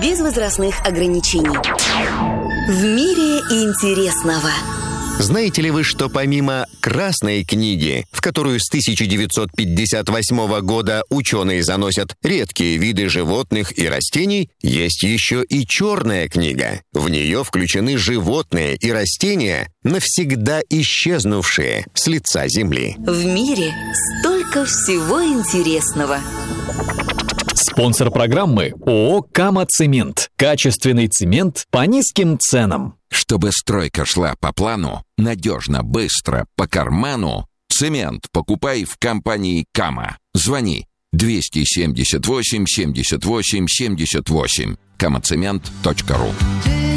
без возрастных ограничений. В мире интересного. Знаете ли вы, что помимо Красной книги, в которую с 1958 года ученые заносят редкие виды животных и растений, есть еще и Черная книга. В нее включены животные и растения, навсегда исчезнувшие с лица Земли. В мире столько всего интересного. Спонсор программы ООО «Кама-Цемент». Качественный цемент по низким ценам. Чтобы стройка шла по плану, надежно, быстро, по карману, цемент покупай в компании «Кама». Звони 278 78 78. kamacement.ru.